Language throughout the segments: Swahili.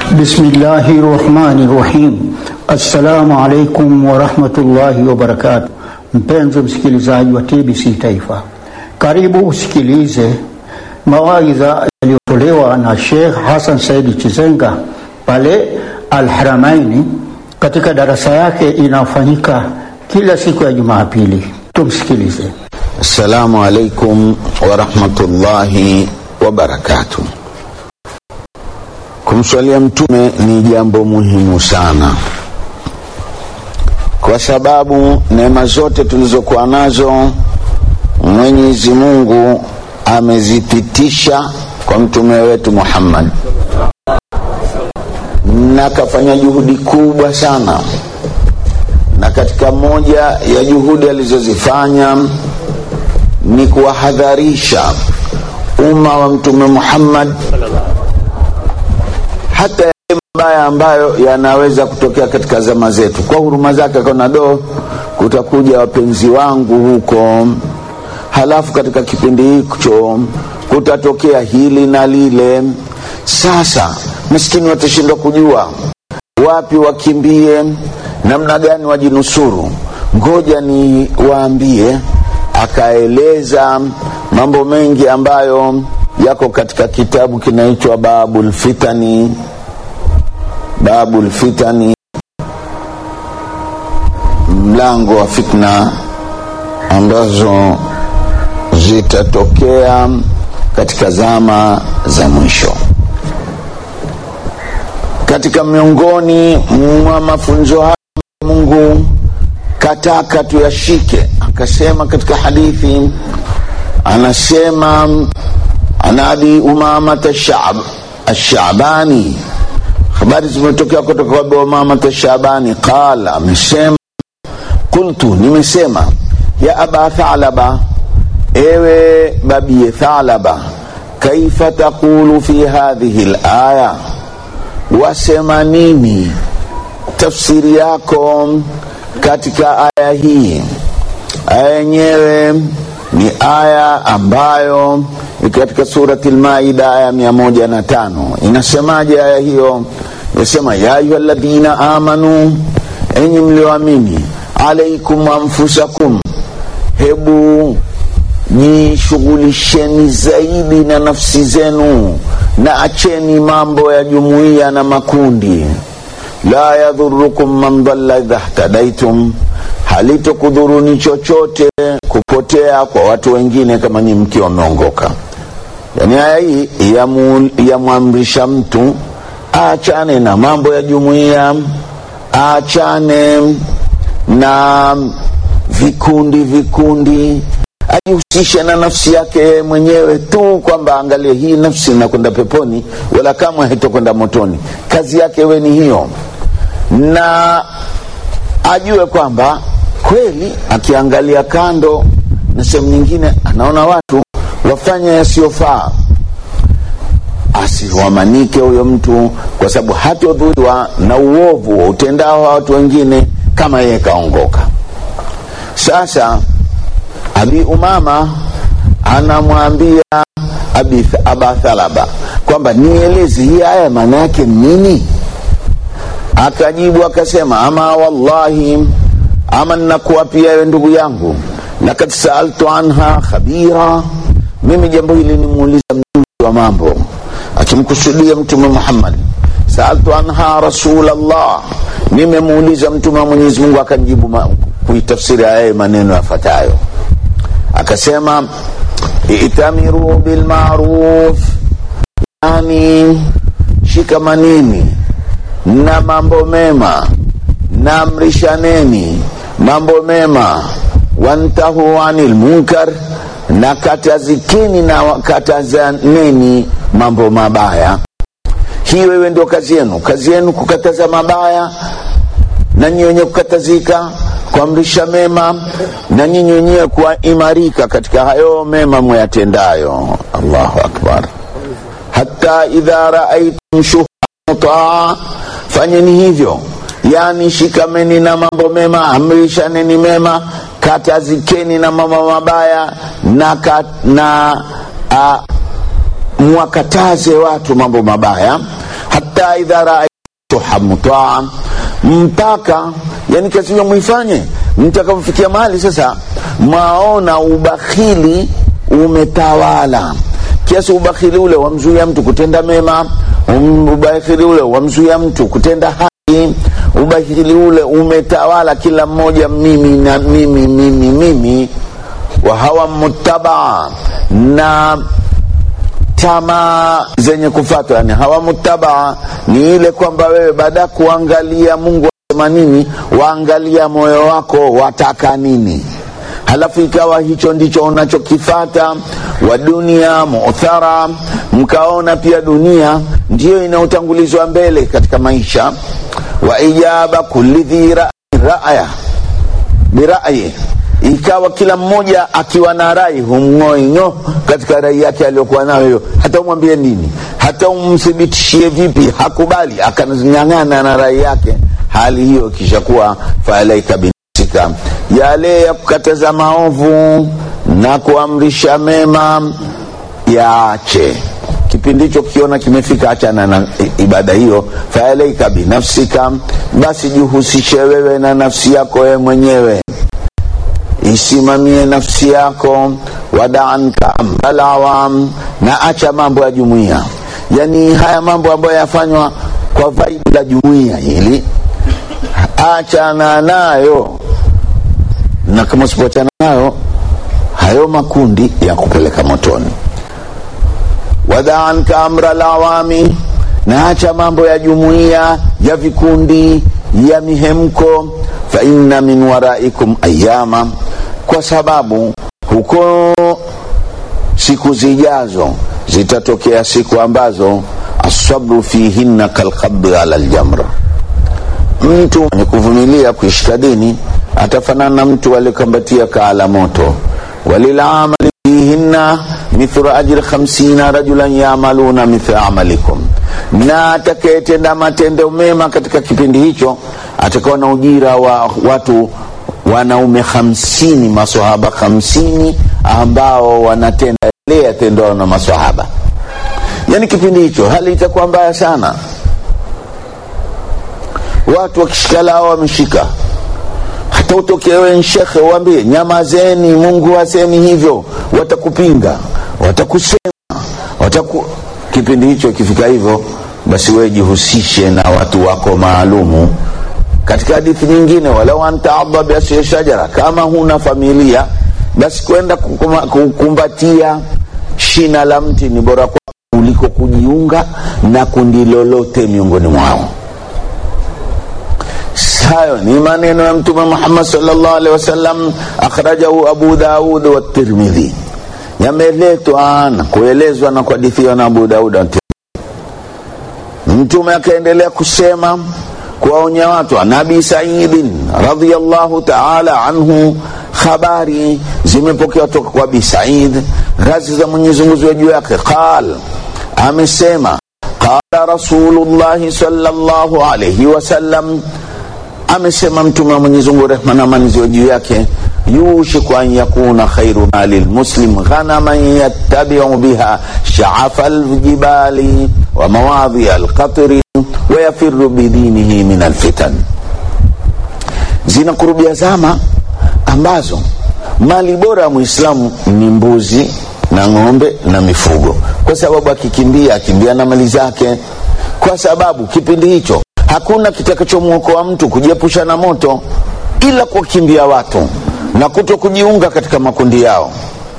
Bismillahirrahmanirrahim. Assalamu alaikum wa rahmatullahi wa barakatuh. Mpenzi msikilizaji wa TBC Taifa, karibu usikilize mawaidha yaliyotolewa na Sheikh Hassan Said Chizenga pale Al-Haramaini katika darasa yake inafanyika kila siku ya Jumapili. Tumsikilize. Assalamu alaikum wa rahmatullahi wa barakatuh. Kumswalia mtume ni jambo muhimu sana, kwa sababu neema zote tulizokuwa nazo Mwenyezi Mungu amezipitisha kwa mtume wetu Muhammad, na kafanya juhudi kubwa sana. Na katika moja ya juhudi alizozifanya ni kuwahadharisha umma wa mtume Muhammad hata mabaya ambayo yanaweza kutokea katika zama zetu. Kwa huruma zake kana kutakuja wapenzi wangu huko, halafu katika kipindi hicho kutatokea hili na lile. Sasa maskini watashindwa kujua wapi wakimbie, namna gani wajinusuru. Ngoja ni waambie. Akaeleza mambo mengi ambayo yako katika kitabu kinaitwa Babul Fitani, mlango wa fitna ambazo zitatokea katika zama za mwisho. Katika miongoni mwa mafunzo haya Mungu kataka tuyashike. Akasema katika hadithi, anasema Abi Umama Ash-Sha'bani, habari zimetokea kutoka kwa Abi Umama Ash-Sha'bani, qala, amesema, qultu, nimesema, ya Aba Thalaba, ewe babi Thalaba, kaifa taqulu fi hadhihi al-aya, wasema nini tafsiri yako katika aya hii? Aya yenyewe ni aya ambayo katika surati Al-Maida aya 105. Inasemaje aya hiyo? Inasema, ya ayyuhalladhina amanu, enyi mlioamini, alaikum anfusakum, hebu jishughulisheni zaidi na nafsi zenu na acheni mambo ya jumuiya na makundi. La yadhurukum man dhalla idha ihtadaitum, halitokudhuruni chochote kupotea kwa watu wengine kama ni mkiwa wameongoka. Yani aya hii yamwamrisha mtu aachane na mambo ya jumuiya, aachane na vikundi, ajihusishe na nafsi yake mwenyewe tu, kwamba angalie hii nafsi inakwenda peponi wala kama haitokwenda motoni. Kazi yake wewe ni hiyo, na ajue kwamba kweli akiangalia kando na sehemu nyingine anaona watu wafanya yasiyofaa, asiwamanike huyo mtu, kwa sababu hatodhuriwa na uovu wa utendao wa watu wengine kama yeye kaongoka. Sasa Abi Umama anamwambia Aba Thalaba kwamba nieleze hii aya maana yake nini. Akajibu akasema, ama wallahi, ama nakuapia ewe ndugu yangu, lakad saaltu anha khabira, mimi jambo hili nimuuliza mjuzi wa mambo, akimkusudia mtume Muhammad. Saaltu anha Rasulullah, nimemuuliza mtume wa Mwenyezi Mungu. Akanijibu kuitafsiri aya maneno yafuatayo. Akasema, itamiru bil ma'ruf, yani shikamaneni na mambo mema, na amrishaneni mambo mema, wantahu anil munkar, na katazikini na katazaneni mambo mabaya. Hii wewe ndio kazi yenu kukataza mabaya, na nyinyi wenyewe kukatazika, kuamrisha mema, na nyinyi wenyewe kuimarika katika hayo mema mwayatendayo. Allahu akbar. Hatta idha raaitum shuhata, fanyeni hivyo, yani shikameni na mambo mema, amrishaneni mema, katazikeni na mambo mabaya, na mwakataze watu mambo mabaya. Hatta hata idha ra'aytuha mutaa, mpaka yani kasema muifanye mtakapofikia mahali sasa maona ubakhili umetawala, kiasi ubakhili ule wamzuia mtu kutenda mema, ubakhili ule wamzuia mtu kutenda haki, ubakhili ule umetawala kila mmoja mimi na mimi wa hawa muttabaa, na tamaa zenye kufuata. Yani hawa muttabaa ni ile kwamba wewe baada kuangalia Mungu anasema nini, waangalia moyo wako wataka nini, halafu ikawa hicho ndicho unachokifuata. Wa dunia mu'thara, mkaona pia dunia ndiyo inautangulizwa mbele katika maisha. Wa ijaba kulli dhi ra'ya bira'yi, ikawa kila mmoja akiwa na rai humngoinyo katika rai yake aliyokuwa nayo, hata umwambie nini, hata umthibitishie vipi hakubali, akanyang'ana na rai yake. Hali hiyo kisha kuwa faalaika binafsika, yale ya kukataza maovu na kuamrisha mema yaache. Kipindi hicho kiona kimefika, achana na ibada hiyo. Faalaika binafsika, basi jihusishe wewe na nafsi yako wewe mwenyewe, isimamie nafsi yako. Wada'anka amral awam, na acha mambo ya jumuiya. Yani haya mambo ambayo yafanywa kwa vibe la jumuiya hili, achana nayo, na kama usipoachana nayo hayo makundi ya kupeleka motoni. Wada'anka amral awami, na acha mambo ya jumuiya, ya vikundi, ya mihemko. Fa inna min waraikum ayyama, kwa sababu huko siku zijazo zitatokea siku ambazo asabru fihinna kalqabdi ala aljamra, mtu mwenye kuvumilia kuishika dini atafanana na mtu aliyekambatia kaala moto. Walil'amali fihinna mithlu ajri 50 rajulan ya'maluna mithla amalikum, na atakayetenda matendo mema katika kipindi hicho atakuwa na ujira wa watu wanaume 50, maswahaba 50 ambao wanatenda ile yatendwa na maswahaba. Yani kipindi hicho hali itakuwa mbaya sana, watu wakishikala wameshika. Hata utokewe shekhe uambie nyamazeni, Mungu hasemi hivyo, watakupinga, watakusema, kipindi hicho kifika hivyo, basi wewe jihusishe na watu wako maalumu. Katika hadithi nyingine, walau anta adha bi asli shajara, kama huna familia basi kwenda kukumbatia shina la mti ni bora kuliko kujiunga na kundi lolote miongoni mwao. Hayo ni maneno ya Mtume Muhammad sallallahu alaihi wasallam, akhrajahu Abu Daud wa Tirmidhi, yameletwa na kuelezwa na kuhadithiwa na Abu Daud na Tirmidhi. Mtume akaendelea kusema kuwaonya watu. Nabii Said radhiyallahu ta'ala anhu, habari zimepokewa kutoka kwa Abi Said, radhi za Mwenyezi Mungu ziwe juu yake, qal, amesema, qala Rasulullah sallallahu alayhi wasallam, amesema Mtume wa Mwenyezi Mungu, rehma na amani ziwe juu yake, yushiku an yakuna khairu malil muslim ghanaman yattabi'u biha sha'afa aljibali wa mawadhi alqatri wa yafirru bidinihi min alfitan. Zinakurubia zama ambazo mali bora ya Muislamu ni mbuzi na ng'ombe na mifugo, kwa sababu akikimbia na mali zake, kwa sababu kipindi hicho hakuna kitakachomuokoa mtu kujiepusha na moto ila kukimbia watu na kuto kujiunga katika makundi yao,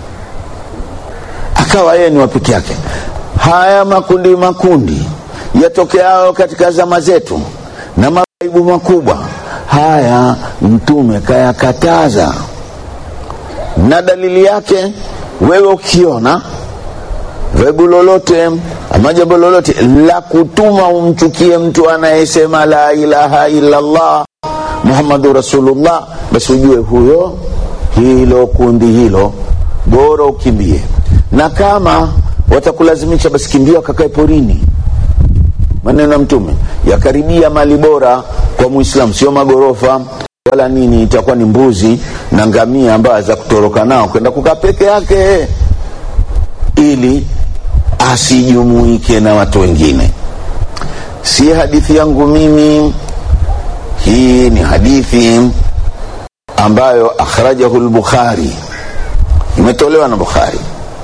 akawa yeye ni wapiki yake. Haya makundi yatokeao katika zama zetu na maibu makubwa haya Mtume kayakataza, na dalili yake wewe ukiona vebu lolote ama jambo lolote la kutuma umchukie mtu anayesema la ilaha illa Allah Muhammadur Rasulullah, basi ujue hilo kundi hilo bora ukimbie. Na kama watakulazimisha basi kimbia kakae porini. Maneno ya Mtume, yakaribia mali bora kwa Muislamu sio magorofa wala nini, itakuwa ni mbuzi na ngamia ambazo za kutoroka nao kwenda kukaa peke yake ili asijumuike na watu wengine. Si si hadithi yangu mimi, hii ni hadithi ambayo akhrajahu al-Bukhari, imetolewa na Bukhari.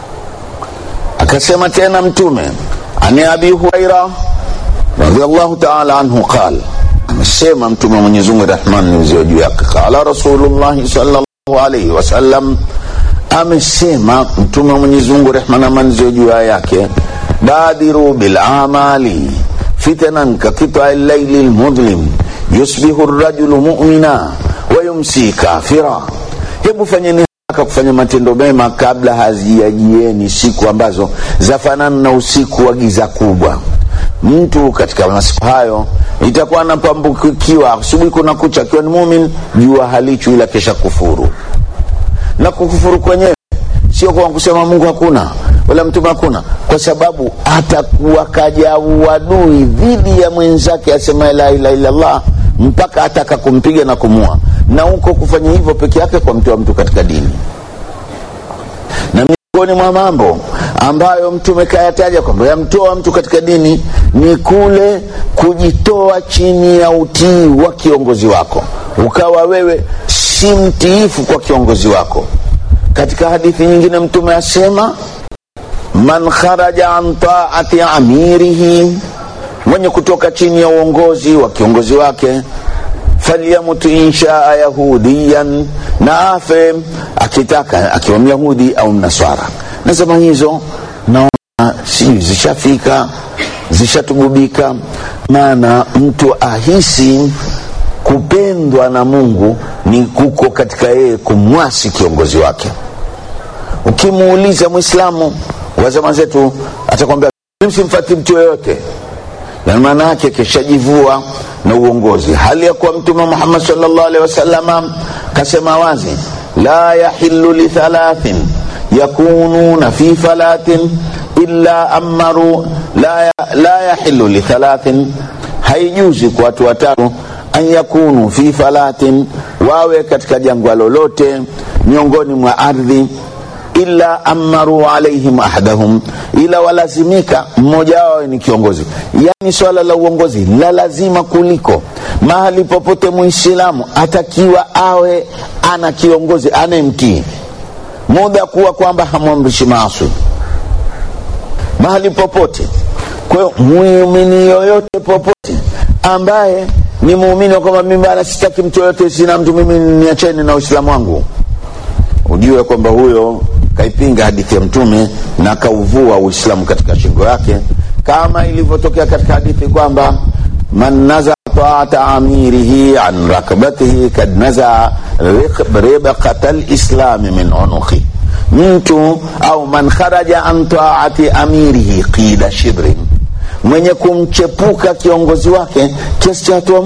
Akasema tena Mtume, ani Abi Huraira radhiyallahu ta'ala anhu qala, amesema Mtume Mwenyezi Mungu rahmani ziwe juu yake, qala Rasulullah sallallahu alayhi wasallam, amesema Mtume Mwenyezi Mungu rahmani ziwe juu yake, badiru bil amali fitanan ka qita'il layli al-mudlim yusbihu ar-rajulu mu'mina wa yumsi kafira. Hebu fanyeni kufanya matendo mema kabla hazijajieni siku ambazo zafanana na usiku wa giza kubwa. Mtu katika masiku hayo itakuwa anapambukiwa asubuhi kuna kucha, akiwa ni muumini, jua halichu ila kesha kufuru. Na kukufuru kwenyewe sio kwa kusema Mungu hakuna wala mtume hakuna, kwa sababu atakuwa kaja uadui dhidi ya mwenzake asema la ilaha illa Allah mpaka ataka kumpiga na kumua. Na huko kufanya hivyo peke yake kwa mtu katika dini. Na miongoni mwa mambo ambayo Mtume kayataja kwamba yamtoa mtu katika dini ni kule kujitoa chini ya utii wa kiongozi wako, ukawa wewe si mtiifu kwa kiongozi wako. Katika hadithi nyingine Mtume asema, man kharaja an ta'ati amirihi, mwenye kutoka chini ya uongozi wa kiongozi wake, falyamutu inshaa yahudiyan, na afe akitaka akiwa Myahudi au Mnaswara. Nasema hizo naona si zishafika, zishatugubika, maana mtu ahisi kupendwa na Mungu ni kuko katika yeye kumwasi kiongozi wake. Ukimuuliza Muislamu wa zama zetu atakwambia msimfuati mtu yoyote, na maana yake kishajivua na uongozi. Hali ya kuwa Mtume Muhammad sallallahu alaihi wasallam kasema wazi, la yahillu li thalathin yakununa fi falatin illa amaru, la yahillu li thalathin, haijuzi kwa watu watatu, an yakunu fi falatin, wawe katika jangwa lolote miongoni mwa ardhi, illa amaru alaihim ahadahum, ila walazimika mmoja wao ni kiongozi. Yani swala la uongozi la lazima kuliko mahali popote Muislamu atakiwa awe ana kiongozi anemtii, muda kuwa kwamba hamwamrishi maasi mahali popote. Kwa hiyo muumini yoyote popote ambaye ni muumini kwamba mimi sitaki mtu yoyote, sina mtu, mimi niacheni na Uislamu wangu, ujue kwamba huyo kaipinga hadithi ya Mtume na kauvua Uislamu katika shingo yake, kama ilivyotokea katika hadithi kwamba man naza ta'ata amirihi an rakbatihi kad naza ribqatal islam min unuqi. Mtu au man kharaja an ta'ati amirihi qida shibrin, mwenye kumchepuka kiongozi wake kiasi cha hatua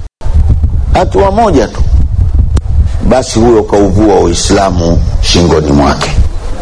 moja tu, basi huyo kauvua Uislamu shingoni mwake.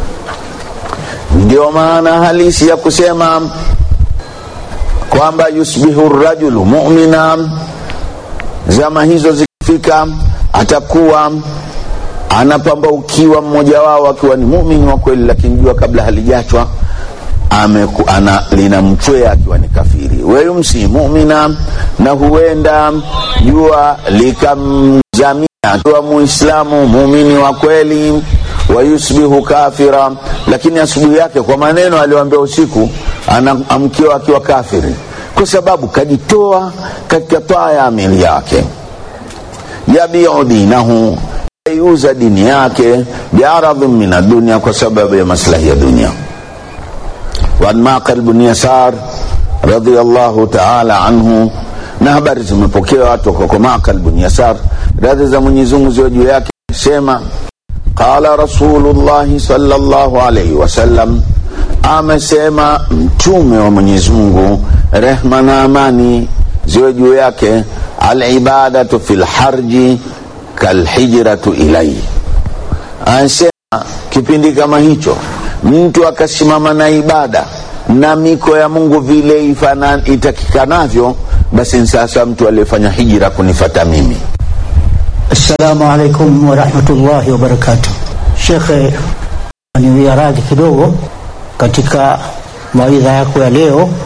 Ndio maana halisi ya kusema kwamba yusbihu rajulu mu'mina, zama hizo zikifika atakuwa anapambaukiwa mmoja wao akiwa ni muumini wa kweli, lakini jua kabla halijachwa linamchwea akiwa ni kafiri. Wayumsi mu'mina, na huenda jua likamjamia akiwa Muislamu muumini wa kweli, wayusbihu kafira, lakini asubuhi yake kwa maneno aliyoambia usiku anaamkiwa akiwa kafiri, kwa sababu kajitoa katika taa ya amili yake. Yabi'u dinahu, yuza dini yake bi'aradhin min ad-dunya, kwa sababu ya maslahi ya dunia. Wa Maqal ibn Yasar radhiyallahu ta'ala anhu, na habari zimepokewa watu kwa Maqal ibn Yasar, radhi za Mwenyezi Mungu ziwe juu yake, sema qala Rasulullah sallallahu alayhi wasallam, amesema Mtume wa Mwenyezi Mungu rehma na amani ziwe juu yake, al-ibadatu fil harji kalhijratu ilayhi. Anasema kipindi kama hicho mtu akasimama na ibada na miko ya Mungu vile itakikanavyo, basi sasa mtu aliyefanya hijra kunifuata mimi. Assalamu alaikum wa rahmatullahi wa barakatuh. Sheikh, niwiaradi kidogo katika mawaidha yako ya leo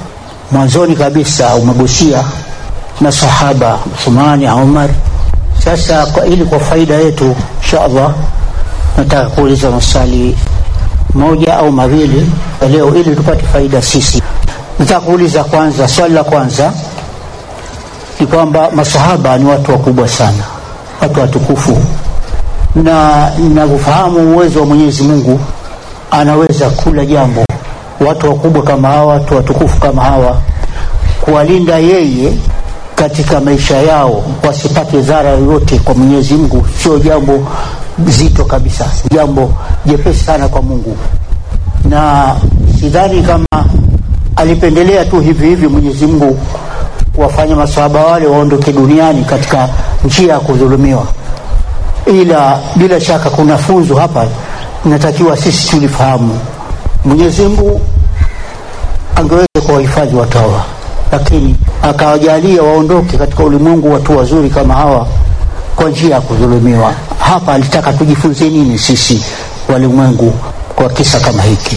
mwanzoni kabisa umegusia na sahaba Uthmani, Umar. Sasa kwa faida yetu inshallah nataka kuuliza maswali moja au mawili leo ili tupate faida sisi. Nataka kuuliza kwanza, swali la kwanza ni kwamba masahaba ni watu wakubwa sana, watu watukufu, na ninafahamu uwezo wa Mwenyezi Mungu, anaweza kula jambo watu wakubwa kama hawa, watu watukufu kama hawa, kuwalinda yeye katika maisha yao wasipate dhara yoyote kwa Mwenyezi Mungu. Sio jambo zito kabisa, jambo jepesi sana kwa Mungu, na sidhani kama alipendelea tu hivi hivi Mwenyezi Mungu kuwafanya maswahaba wale waondoke duniani katika njia ya kudhulumiwa, ila bila shaka kuna funzo hapa natakiwa sisi tulifahamu. Mwenyezi Mungu angeweza kuwahifadhi watu hawa, lakini akawajalia waondoke katika ulimwengu watu wazuri kama hawa kwa njia ya kudhulumiwa. Hapa alitaka tujifunze nini sisi walimwengu kwa kisa kama hiki?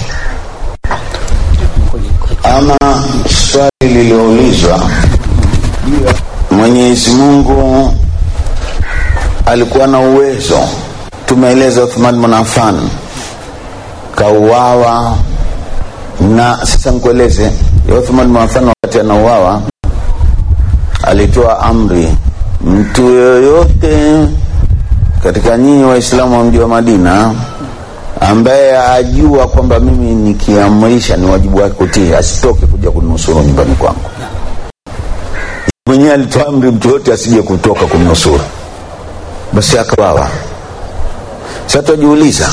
Ama swali lililoulizwa, Mwenyezi Mungu alikuwa na uwezo. Tumeeleza Uthman bin Affan kauawa, na sasa nikueleze Uthman bin Affan wakati anauawa alitoa amri, mtu yoyote katika nyinyi Waislamu wa mji wa Madina ambaye ajua kwamba mimi nikiamrisha ni wajibu wake kutii, asitoke kuja kunusuru nyumbani kwangu. Mwenyewe alitoa amri mtu yote asije kutoka kumnusuru, basi akawawa. Sasa tujiuliza,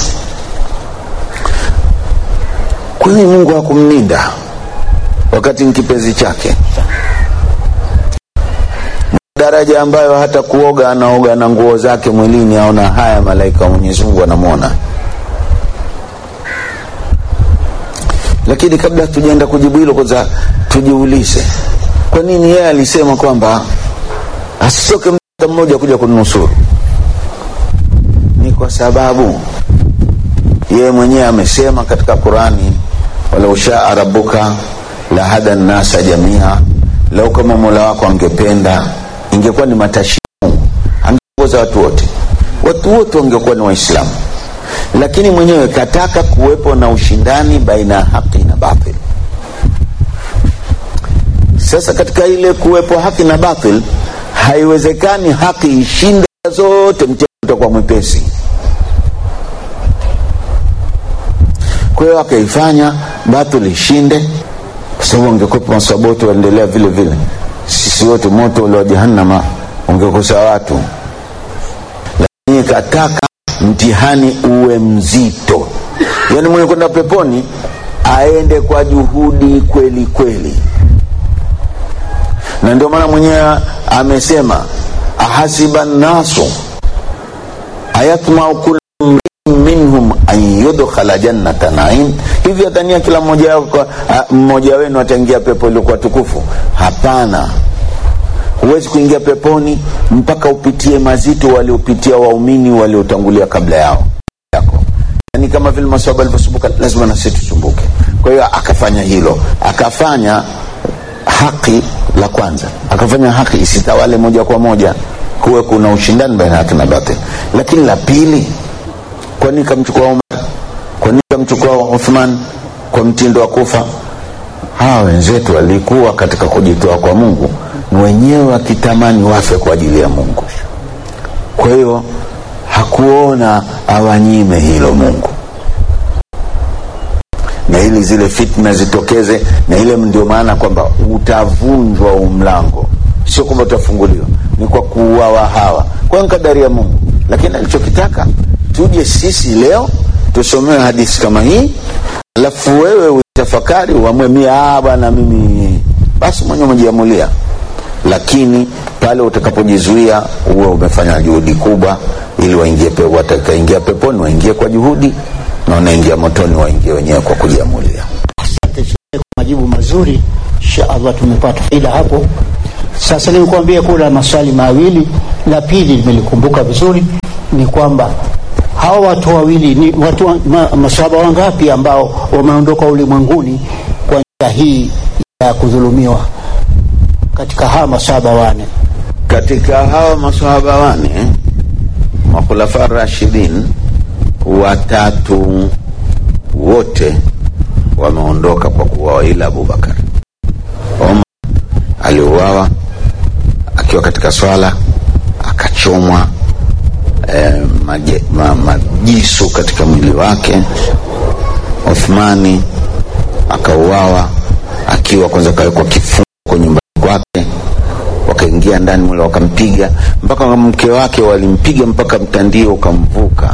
kwa nini Mungu hakumlinda wakati ni kipenzi chake? Daraja ambayo hata kuoga anaoga na nguo zake mwilini, aona haya malaika wa Mwenyezi Mungu anamuona. Lakini kabla tujaenda kujibu hilo, kwanza tujiulize, kwa nini yeye alisema kwamba asitoke mtu mmoja kuja kunusuru? Ni kwa sababu yeye mwenyewe amesema katika Qurani, walau shaa rabbuka la hada an-nasa jamia, lau kama Mola wako angependa ingekuwa ni matashi, angeongoza watu wote wangekuwa ni Waislamu. Lakini mwenyewe kataka kuwepo na ushindani baina ya haki na batil. Sasa katika ile kuwepo haki na batil, haiwezekani haki ishinde zote, mtihani utakuwa mwepesi. Kwa hiyo akaifanya batil ishinde, kwa sababu ungekuwa masaboti waendelea vile vile, sisi wote moto ule wa jahannama ungekosa watu. Lakini kataka mtihani uwe mzito, yani mwenye kwenda peponi aende kwa juhudi kweli kweli. Na ndio maana mwenyewe amesema, ahasiban nasu ayatma'u kullu minhum an yudkhala jannata na'im, hivi atania kila mmoja wenu ataingia pepo iliyokuwa tukufu? Hapana, huwezi kuingia peponi mpaka upitie mazito waliopitia waumini waliotangulia kabla yako. Yani kama vile maswahaba walivyosumbuka, lazima na sisi tusumbuke. Kwa hiyo akafanya hilo, akafanya haki la kwanza, akafanya haki isitawale moja kwa moja, kuwe kuna ushindani baina haki na batil. Lakini la pili, kwa nini kamchukua Umar? Kwa nini kamchukua Uthman kwa mtindo wa kufa? Hawa wenzetu walikuwa katika kujitoa kwa Mungu, wenyewe wakitamani wafe kwa ajili ya Mungu. Kwa hiyo hakuona awanyime hilo Mungu, na ili zile fitna zitokeze, na ile ndio maana kwamba utavunjwa umlango, sio kwamba utafunguliwa, ni kwa kuuawa hawa. Kwa hiyo kadari ya Mungu. Lakini alichokitaka tuje sisi leo tusomewe hadithi kama hii, alafu wewe utafakari uamue bwana mimi basi mwenyewe umejiamulia. Lakini pale utakapojizuia uwe umefanya juhudi kubwa, ili watakaingia peponi waingie kwa juhudi, na wanaingia motoni waingie wenyewe kwa kujiamulia. Asante kwa majibu mazuri, inshallah tumepata faida hapo. Sasa nikuambie kuna maswali mawili. La pili nimelikumbuka vizuri, ni kwamba hawa watu wawili ni watu maswahaba wangapi ambao wameondoka ulimwenguni kwa njia hii ya kudhulumiwa katika hawa masahaba wane? Katika hawa masahaba wane, makhulafa rashidin watatu wote wameondoka kwa kuuawa, ila Abubakar. Omar aliuawa akiwa katika swala, akachomwa majisu katika mwili wake. Uthmani akauawa akiwa kwanza kawekwa kifungo kwa nyumbani kwake, wakaingia ndani mule wakampiga mpaka mke wake walimpiga mpaka mtandio ukamvuka.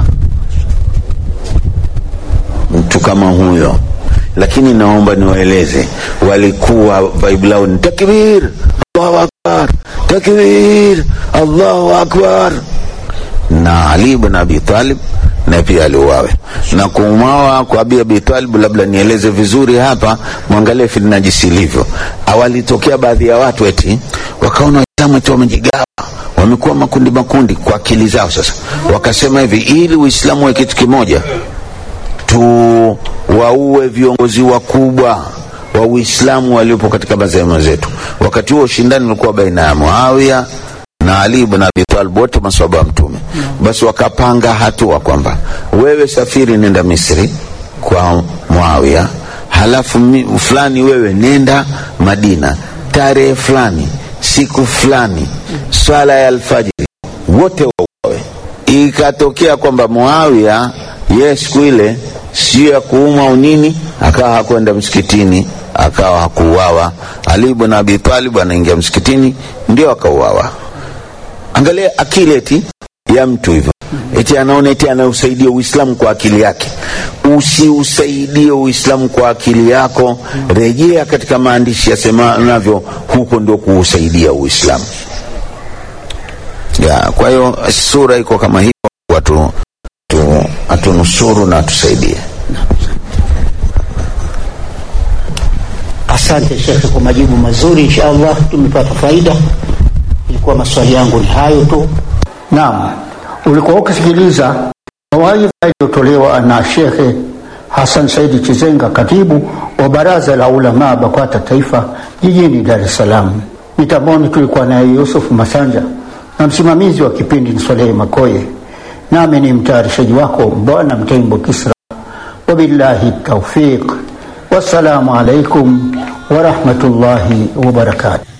Mtu kama huyo. Lakini naomba niwaeleze, walikuwa vibe lao ni takbir Allahu akbar, takbir Allahu akbar. Na Ali ibn Abi Talib na pia aliuawe. Na kuuawa kwa Abi Talib, labda nieleze vizuri hapa, muangalie fitna jinsi ilivyo. Awali tokea baadhi ya watu eti wakaona Waislamu eti wamejigawa, wamekuwa makundi kwa akili zao. Sasa wakasema hivi, ili Uislamu uwe kitu kimoja, tu waue viongozi wakubwa wa Uislamu waliopo katika mazema zetu. Wakati huo ushindani ulikuwa baina ya Muawiya na Ali ibn Abi Talib, wote maswahaba Mtume. Basi wakapanga hatua kwamba wewe safiri nenda Misri kwa Muawiya, halafu fulani wewe nenda Madina tarehe fulani siku fulani swala ya alfajiri, wote wauawe. Ikatokea kwamba Muawiya siku ile sio ya kuuma au nini, akawa hakwenda msikitini, akawa hakuuawa. Ali ibn Abi Talib anaingia msikitini, ndio akauawa. Angalia akili eti ya mtu hivyo, eti anaona eti anausaidia Uislamu kwa akili yake. Usiusaidie Uislamu kwa akili yako, rejea katika maandishi yasemavyo, huko ndio kuusaidia Uislamu. Kwa hiyo sura iko kama hiyo, watu atunusuru na tusaidie. Asante Sheikh kwa majibu mazuri, inshallah tumepata faida. Ilikuwa maswali yangu ni hayo tu. Naam, ulikuwa ukisikiliza mawaidha yaliyotolewa na Sheikh Hassan Said Chizenga, katibu wa Baraza la Ulama BAKWATA Taifa jijini Dar es Salaam. Mitamboni tulikuwa na Yusuf Masanja na msimamizi wa kipindi ni Swalehe Makoye. Nami ni mtayarishaji wako Bwana Mtembo Kisra. Wabillahi tawfiq. Wassalamu alaikum wa rahmatullahi wa barakatuh.